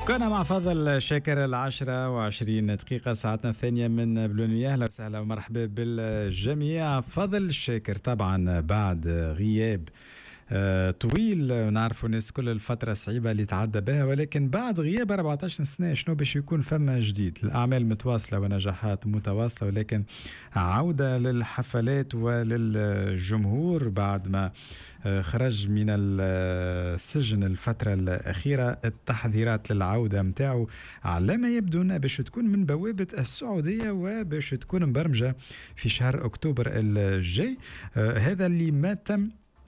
كنا مع فضل شاكر 10:20 ساعتنا الثانية من بلونية. أهلا وسهلا ومرحبا بالجميع. فضل شاكر طبعا بعد غياب طويل، نعرفوا الناس كل الفترة الصعيبة اللي تعدى بها، ولكن بعد غياب 14 سنة شنو باش يكون فما جديد؟ الأعمال متواصلة ونجاحات متواصلة، ولكن عودة للحفلات وللجمهور بعد ما خرج من السجن الفترة الأخيرة. التحذيرات للعودة متاعه على ما يبدو باش تكون من بوابة السعودية وباش تكون مبرمجة في شهر أكتوبر الجاي. هذا اللي ما تم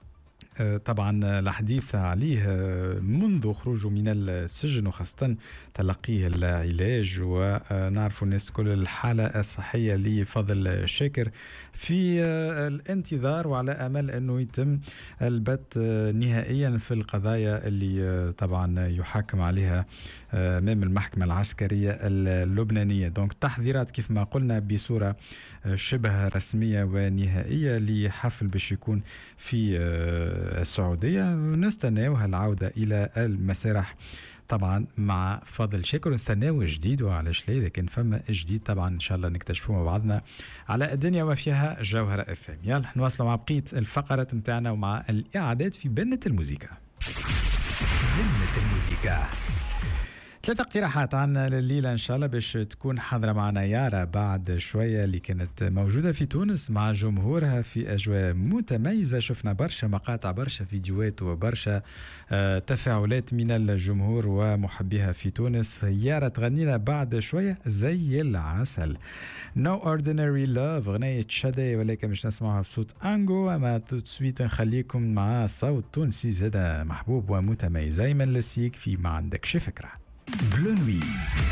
طبعا الحديث عليه منذ خروجه من السجن، وخاصة تلقيه العلاج، ونعرف الناس كل الحالة الصحية لفضل شاكر في الانتظار، وعلى أمل أنه يتم البت نهائيا في القضايا اللي طبعا يحاكم عليها أمام المحكمة العسكرية اللبنانية. دونك تحذيرات كيف ما قلنا بصورة شبه رسمية ونهائية لحفل باش يكون في السعودية. نستناو العودة إلى المسارح طبعا مع فضل شاكر، نستناو جديد، وعلاش لا إذا كان فما جديد طبعا إن شاء الله نكتشفوه مع بعضنا على الدنيا وفيها جوهرة FM. يلا نواصلوا مع بقية الفقرات متاعنا ومع الإعادات في بنة الموسيقى. بنة الموسيقى 3 اقتراحات عنا لليلة إن شاء الله باش تكون حاضرة معنا يارا بعد شوية، اللي كانت موجودة في تونس مع جمهورها في أجواء متميزة. شفنا برشا مقاطع، برشا فيديوهات، وبرشا تفاعلات من الجمهور ومحبيها في تونس. يارا تغنينا بعد شوية زي العسل. No Ordinary Love غنية شادي، ولكن مش نسمعها بصوت أنجو، أما تسويت نخليكم مع صوت تونسي زادة محبوب ومتميز. أيمن لسيك في ما عندكش فكرة. Bleu Nuit.